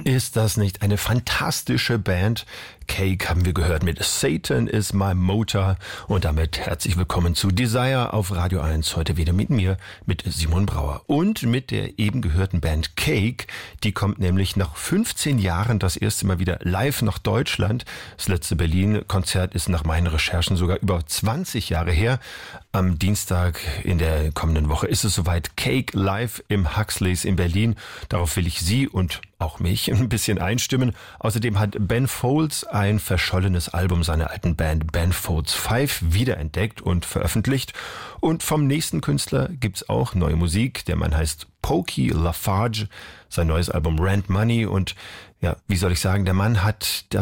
Ist das nicht eine fantastische Band? Cake haben wir gehört mit Satan is my motor. Und damit herzlich willkommen zu Desire auf Radio 1. Heute wieder mit mir, mit Simon Brauer. Und mit der eben gehörten Band Cake. Die kommt nämlich nach 15 Jahren das erste Mal wieder live nach Deutschland. Das letzte Berlin-Konzert ist nach meinen Recherchen sogar über 20 Jahre her. Am Dienstag in der kommenden Woche ist es soweit. Cake live im Huxleys in Berlin. Darauf will ich Sie und auch mich ein bisschen einstimmen. Außerdem hat Ben Folds ein verschollenes Album seiner alten Band Ben Folds 5 wiederentdeckt und veröffentlicht. Und vom nächsten Künstler gibt's auch neue Musik. Der Mann heißt Pokey Lafarge, sein neues Album Rent Money. Und ja, wie soll ich sagen, der Mann hat